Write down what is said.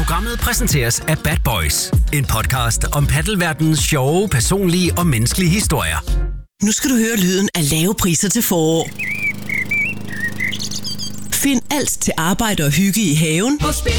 Programmet præsenteres af Bad Boys. En podcast om paddelverdenens sjove, personlige og menneskelige historier. Nu skal du høre lyden af lave priser til forår. Find alt til arbejde og hygge i haven